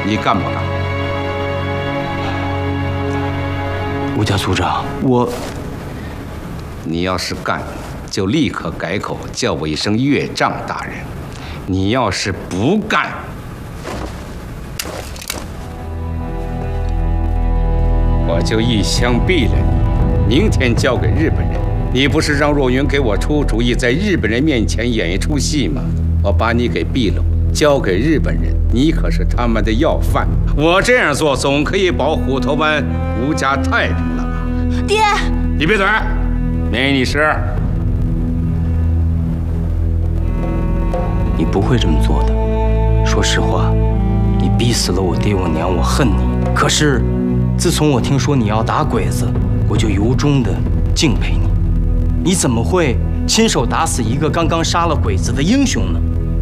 你干不干？ 吴家族长， 你要是干，就立刻改口，叫我一声岳丈大人；你要是不干，我就一枪毙了你，明天交给日本人。你不是让若云给我出主意，在日本人面前演一出戏吗？我把你给毙了，交给日本人，你可是他们的要犯。我这样做总可以保虎头湾吴家太平了吧？ 爹， 你闭嘴，没你事。 你不会这么做的。说实话，你逼死了我爹我娘，我恨你。可是，自从我听说你要打鬼子，我就由衷的敬佩你。你怎么会亲手打死一个刚刚杀了鬼子的英雄呢？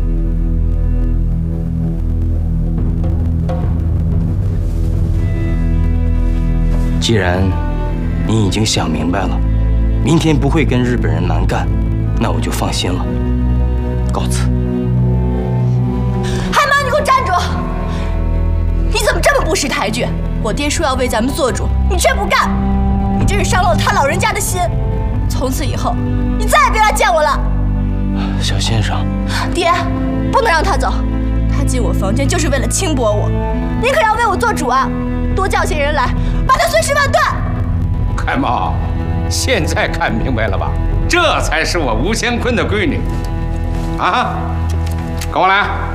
既然你已经想明白了，明天不会跟日本人蛮干，那我就放心了。告辞。 海马，你给我站住！你怎么这么不识抬举？我爹说要为咱们做主，你却不干，你真是伤了他老人家的心。从此以后，你再也别来见我了。 小先生， 爹，不能让他走，他进我房间就是为了轻薄我，你可要为我做主啊！多叫些人来，把他碎尸万段。 开茂，现在看明白了吧？这才是我吴乾坤的闺女，啊！跟我来。